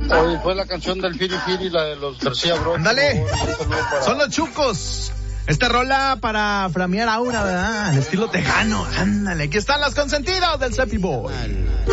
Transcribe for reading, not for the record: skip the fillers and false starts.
Oye, fue la canción del Firi Firi, la de los García Bros. Ándale, son los Chucos. Esta rola para flamear aura, ¿verdad? Al estilo tejano. Ándale, aquí están las consentidas del Cepi Boy.